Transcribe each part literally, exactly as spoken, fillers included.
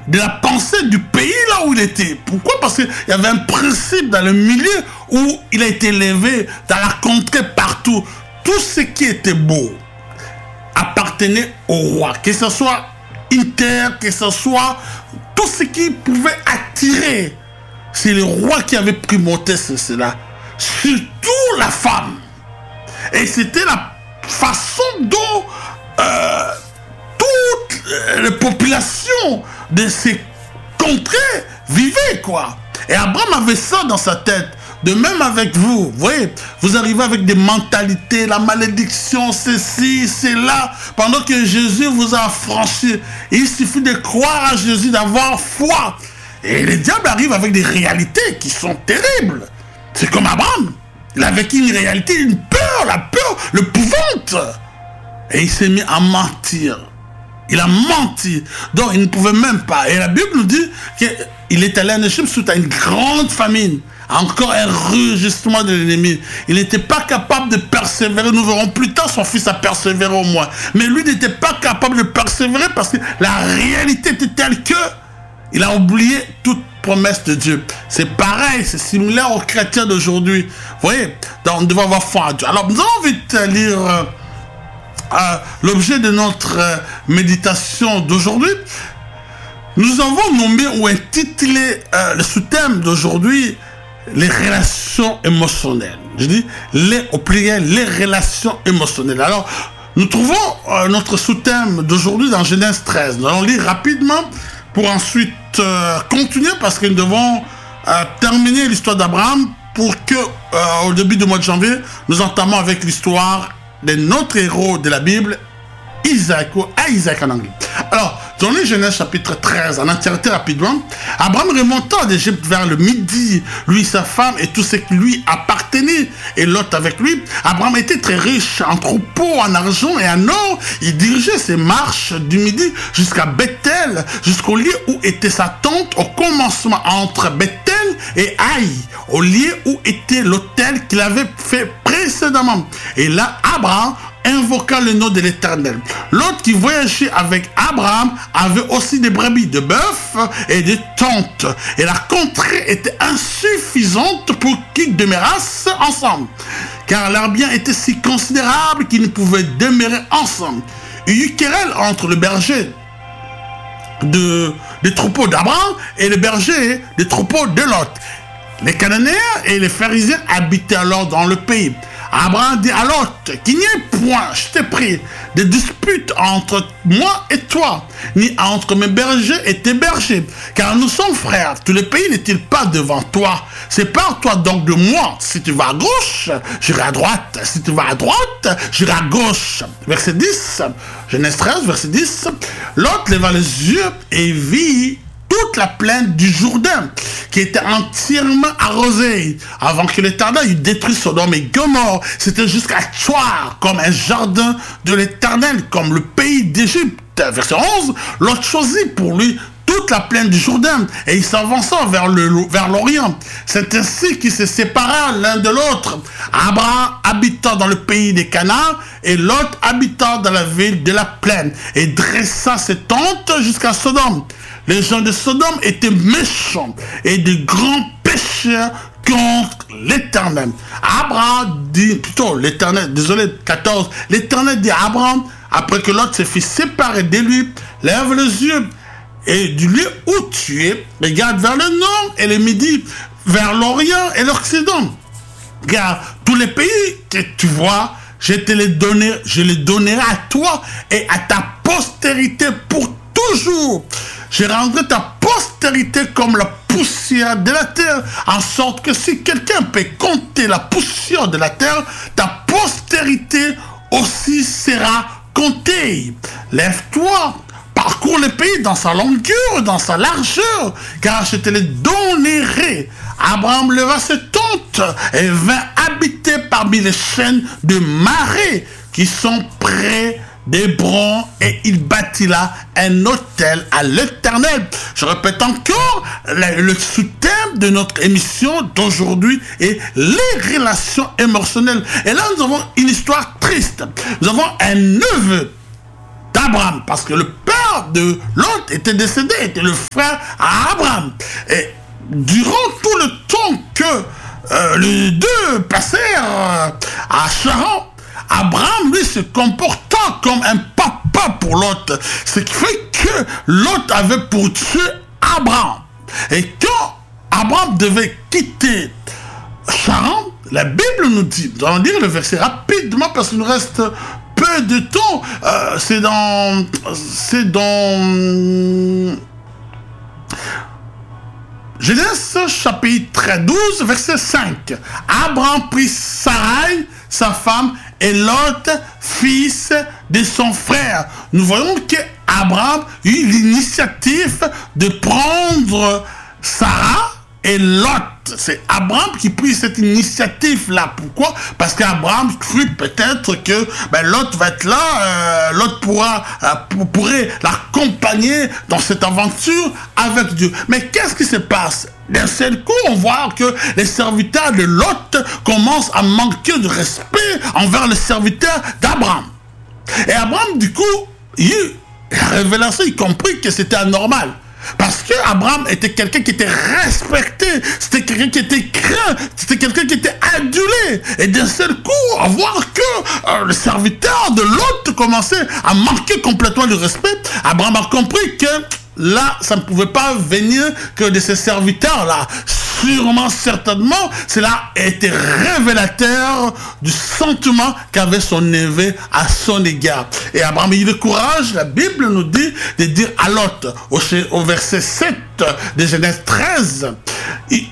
de la pensée du pays là où il était. Pourquoi? Parce qu'il y avait un principe dans le milieu où il a été élevé, dans la contrée, partout. Tout ce qui était beau appartenait au roi. Que ce soit une terre, que ce soit tout ce qui pouvait attirer. C'est le roi qui avait primauté sur cela. Surtout la femme. Et c'était la façon dont euh, toutes les populations de ces contrées vivaient, quoi. Et Abraham avait ça dans sa tête. De même avec vous, vous voyez, vous arrivez avec des mentalités, la malédiction, ceci, c'est là, pendant que Jésus vous a affranchi. Il suffit de croire à Jésus, d'avoir foi. Et le diable arrive avec des réalités qui sont terribles. C'est comme Abraham. Il a vécu une réalité, une peur, la peur, l'épouvante. Et il s'est mis à mentir. Il a menti. Donc il ne pouvait même pas. Et la Bible nous dit qu'il est allé en Égypte suite à une grande famine. Encore un rugissement de l'ennemi. Il n'était pas capable de persévérer. Nous verrons plus tard, son fils a persévéré au moins. Mais lui n'était pas capable de persévérer parce que la réalité était telle que il a oublié toute promesse de Dieu. C'est pareil, c'est similaire aux chrétiens d'aujourd'hui. Vous voyez, donc, on doit avoir foi en Dieu. Alors, nous allons vite lire euh, euh, l'objet de notre euh, méditation d'aujourd'hui. Nous avons nommé ou intitulé euh, le sous-thème d'aujourd'hui les relations émotionnelles. Je dis les, au pluriel, les relations émotionnelles. Alors, nous trouvons euh, notre sous-thème d'aujourd'hui dans Genèse treize. Nous allons lire rapidement pour ensuite euh, continuer parce que nous devons euh, terminer l'histoire d'Abraham pour que, euh, au début du mois de janvier, nous entamons avec l'histoire de notre héros de la Bible, Isaac, ou à Isaac en anglais. Alors, dans les Genèse chapitre treize, en entièreté rapidement, Abraham remontant d'Égypte vers le midi, lui, sa femme et tout ce qui lui appartenait, et Lot avec lui. Abraham était très riche en troupeaux, en argent et en or. Il dirigeait ses marches du midi jusqu'à Bethel, jusqu'au lieu où était sa tente, au commencement entre Bethel et Haï, au lieu où était l'autel qu'il avait fait précédemment. Et là, Abraham invoqua le nom de l'Éternel. L'autre qui voyageait avec Abraham avait aussi des brebis, de bœufs et des tentes. Et la contrée était insuffisante pour qu'ils demeurassent ensemble, car leurs biens étaient si considérables qu'ils ne pouvaient demeurer ensemble. Il y eut querelle entre le berger de, des troupeaux d'Abraham et le berger des troupeaux de Lot. Les Cananéens et les Pharisiens habitaient alors dans le pays. Abraham dit à Lot qu'il n'y ait point, je t'ai pris, de dispute entre moi et toi, ni entre mes bergers et tes bergers, car nous sommes frères. Tout le pays n'est-il pas devant toi? Sépare-toi donc de moi. Si tu vas à gauche, j'irai à droite. Si tu vas à droite, j'irai à gauche. Verset dix, Genèse treize, verset dix. Lot leva les yeux et vit toute la plaine du Jourdain, qui était entièrement arrosée, avant que l'Éternel eût détruit Sodome et Gomorrhe. C'était jusqu'à Tsoar, comme un jardin de l'Éternel, comme le pays d'Égypte. Verset onze, Lot choisit pour lui toute la plaine du Jourdain, et il s'avança vers le vers l'Orient. C'est ainsi qu'ils se séparèrent l'un de l'autre. Abraham habitant dans le pays des Canaan, et Lot habitant dans la ville de la plaine, et dressa ses tentes jusqu'à Sodome. Les gens de Sodome étaient méchants et de grands pécheurs contre l'Éternel. Abraham dit, plutôt l'Éternel, désolé, quatorze, l'Éternel dit à Abraham, après que Lot se fit séparer de lui, lève les yeux et du lieu où tu es, regarde vers le nord et le midi, vers l'Orient et l'Occident. Car tous les pays que tu vois, je te les donnerai, je les donnerai à toi et à ta postérité pour toujours. Je rendrai ta postérité comme la poussière de la terre, en sorte que si quelqu'un peut compter la poussière de la terre, ta postérité aussi sera comptée. Lève-toi, parcours le pays dans sa longueur, dans sa largeur, car je te les donnerai. Abraham leva ses tentes et vint habiter parmi les chaînes de Marée qui sont près d'Hébron, et il bâtit là un autel à l'Éternel. Je répète encore, le, le sous-thème de notre émission d'aujourd'hui est les relations émotionnelles. Et là, nous avons une histoire triste. Nous avons un neveu d'Abraham, parce que le père frère de Lot était décédé, était le frère à Abraham. Et durant tout le temps que euh, les deux passèrent euh, à Charan, Abraham, lui, se comporta comme un papa pour Lot. Ce qui fait que Lot avait pour tuer Abraham. Et quand Abraham devait quitter Charan, la Bible nous dit, nous allons dire le verset rapidement parce qu'il nous reste peu de temps, euh, c'est dans... c'est dans... Genèse chapitre douze, verset cinq. Abraham prit Sarai, sa femme, et Lot, fils de son frère. Nous voyons qu'Abraham eut l'initiative de prendre Sarah et Lot. C'est Abraham qui prit cette initiative-là. Pourquoi? Parce qu'Abraham crut peut-être que ben, Lot va être là, euh, Lot pourra, euh, pourrait l'accompagner dans cette aventure avec Dieu. Mais qu'est-ce qui se passe? D'un seul coup, on voit que les serviteurs de Lot commencent à manquer de respect envers les serviteurs d'Abraham. Et Abraham, du coup, il eut la révélation, il comprit que c'était anormal. Parce que Abraham était quelqu'un qui était respecté, c'était quelqu'un qui était craint, c'était quelqu'un qui était adulé. Et d'un seul coup, à voir que euh, le serviteur de Lot commençait à manquer complètement de respect, Abraham a compris que là, ça ne pouvait pas venir que de ces serviteurs-là. Sûrement, certainement, cela était révélateur du sentiment qu'avait son neveu à son égard. Et Abraham a eu le courage, la Bible nous dit, de dire à Lot, au, au verset sept de Genèse treize, il,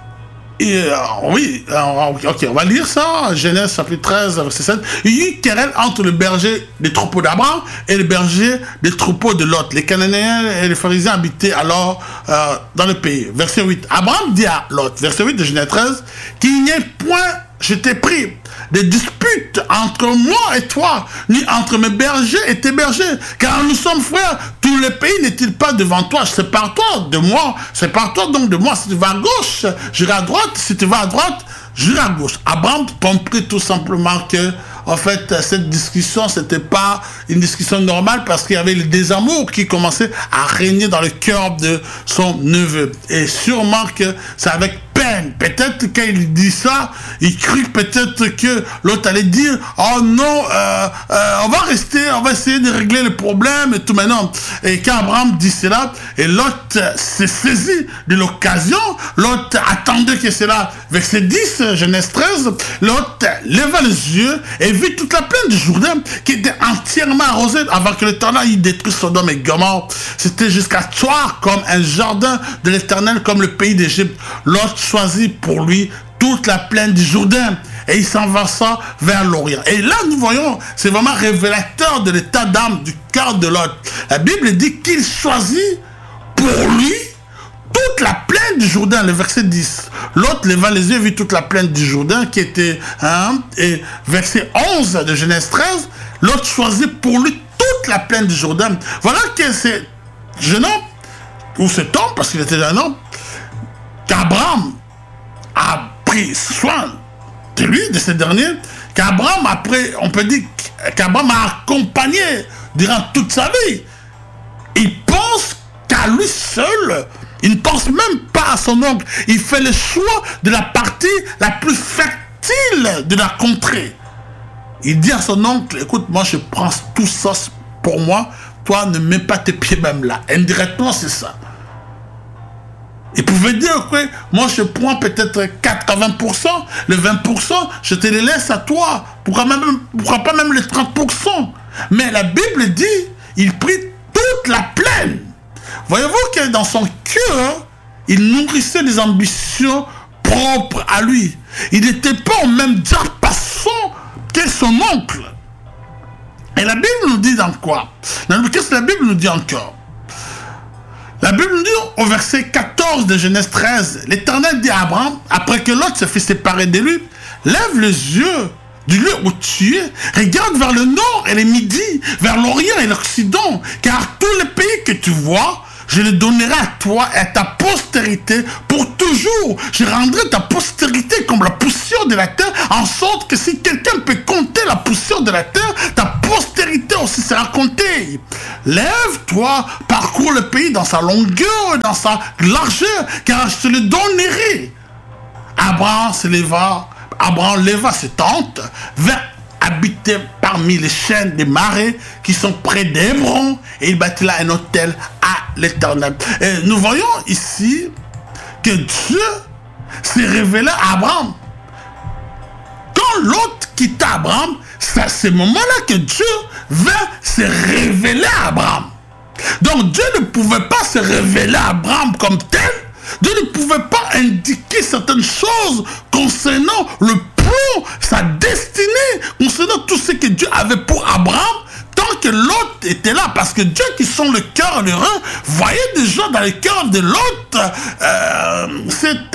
Et, euh, oui, euh, ok, on va lire ça, Genèse chapitre treize, verset sept. Il y eut querelle entre le berger des troupeaux d'Abraham et le berger des troupeaux de Lot. Les Cananéens et les Pharisiens habitaient alors euh, dans le pays. Verset huit. Abraham dit à Lot, verset huit de Genèse treize, qu'il n'y ait point, je t'ai pris, des disputes entre moi et toi, ni entre mes bergers et tes bergers, car nous sommes frères. Tout le pays n'est-il pas devant toi? Sépare-toi de moi, sépare-toi donc de moi. Si tu vas à gauche, j'irai à droite. Si tu vas à droite, j'irai à gauche. Abraham comprit tout simplement que, en fait, cette discussion, c'était pas une discussion normale parce qu'il y avait le désamour qui commençait à régner dans le cœur de son neveu. Et sûrement que c'est avec peine. Peut-être quand il dit ça, il crut peut-être que l'autre allait dire « Oh non, euh, euh, on va rester, on va essayer de régler le problème et tout maintenant. » Et quand Abraham dit cela, et l'autre s'est saisi de l'occasion, l'autre attendait que cela. Verset dix, Genèse treize, l'autre leva les yeux et vit toute la plaine du Jourdain qui était entièrement arrosée avant que l'Éternel y détruise Sodome et Gomorrhe. C'était jusqu'à toi comme un jardin de l'Éternel, comme le pays d'Égypte. L'autre choisit pour lui toute la plaine du Jourdain et il s'avança vers l'Orient. Et là, nous voyons, c'est vraiment révélateur de l'état d'âme du cœur de Lot. La Bible dit qu'il choisit pour lui toute la plaine du Jourdain, le verset dix. L'autre leva les yeux et vit toute la plaine du Jourdain qui était, hein, et verset onze de Genèse treize, l'autre choisit pour lui toute la plaine du Jourdain. Voilà que c'est jeune homme, ou cet homme, parce qu'il était un homme, qu'Abraham a pris soin de lui, de ce dernier, qu'Abraham, après, on peut dire qu'Abraham a accompagné durant toute sa vie. Il pense qu'à lui seul. Il ne pense même pas à son oncle. Il fait le choix de la partie la plus fertile de la contrée. Il dit à son oncle, écoute, moi je prends tout ça pour moi, toi ne mets pas tes pieds même là. Indirectement, c'est ça. Il pouvait dire que moi je prends peut-être quatre-vingts pour cent, le vingt pour cent, je te les laisse à toi. Pourquoi, même, pourquoi pas même les trente pour cent? Mais la Bible dit, il prit toute la plaine. Voyez-vous que dans son cœur, il nourrissait des ambitions propres à lui. Il n'était pas au même diapason que son oncle. Et la Bible nous dit dans quoi? Qu'est-ce que la Bible nous dit encore? La Bible nous dit au verset quatorze de Genèse treize, l'Éternel dit à Abraham, après que Lot se fit séparer de lui, lève les yeux du lieu où tu es, regarde vers le nord et le midi, vers l'orient et l'occident, car tous les pays que tu vois, je le donnerai à toi et à ta postérité pour toujours. Je rendrai ta postérité comme la poussière de la terre, en sorte que si quelqu'un peut compter la poussière de la terre, ta postérité aussi sera comptée. Lève-toi, parcours le pays dans sa longueur et dans sa largeur, car je te le donnerai. Abraham se leva, Abraham leva ses tentes, vint habiter parmi les chaînes des marais qui sont près d'Hébron, et il bâtit là un hôtel à l'Éternel. Et nous voyons ici que Dieu s'est révélé à Abraham. Quand Lot quitta Abraham, c'est à ce moment-là que Dieu vint se révéler à Abraham. Donc Dieu ne pouvait pas se révéler à Abraham comme tel. Dieu ne pouvait pas indiquer certaines choses concernant le plan, sa destinée, concernant tout ce que Dieu avait pour Abraham, tant que Lot était là. Parce que Dieu qui sent le cœur et le rein, voyait déjà dans le cœur de Lot euh, cette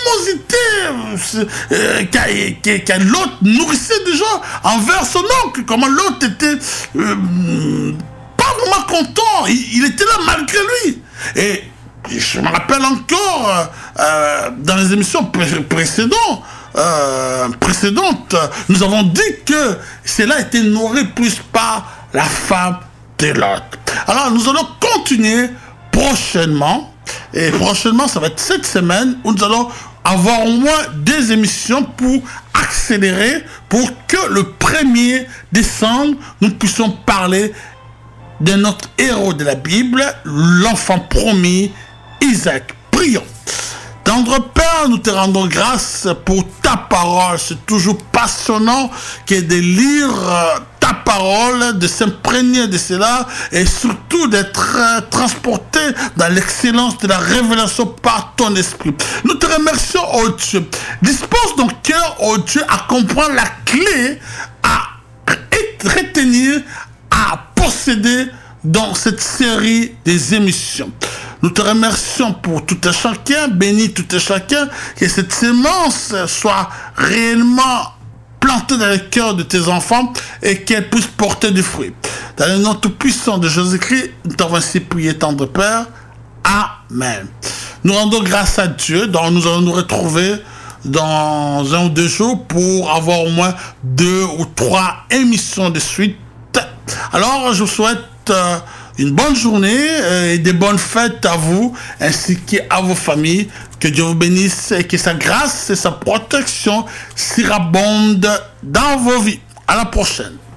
animosité euh, que Lot nourrissait déjà envers son oncle. Comment Lot était euh, pas vraiment content, il, il était là malgré lui. Et je me rappelle encore, euh, dans les émissions pré précédentes, euh, précédentes, nous avons dit que cela était nourri plus par la femme de Lot. Alors, nous allons continuer prochainement, et prochainement, ça va être cette semaine, où nous allons avoir au moins deux émissions pour accélérer, pour que le premier décembre, nous puissions parler de notre héros de la Bible, l'enfant promis, Isaac. Prions. Tendre Père, nous te rendons grâce pour ta parole. C'est toujours passionnant que de lire ta parole, de s'imprégner de cela et surtout d'être transporté dans l'excellence de la révélation par ton esprit. Nous te remercions, oh Dieu. Dispose nos cœurs, oh Dieu, à comprendre la clé, à retenir, à posséder dans cette série des émissions. Nous te remercions pour tout et chacun, bénis tout et chacun, que cette sémence soit réellement plantée dans le cœur de tes enfants et qu'elle puisse porter du fruit. Dans le nom tout-puissant de Jésus-Christ, nous t'avons ainsi prié, tendre Père. Amen. Nous rendons grâce à Dieu, donc nous allons nous retrouver dans un ou deux jours pour avoir au moins deux ou trois émissions de suite. Alors, je vous souhaite euh, une bonne journée et des bonnes fêtes à vous ainsi qu'à vos familles. Que Dieu vous bénisse et que sa grâce et sa protection surabondent dans vos vies. À la prochaine.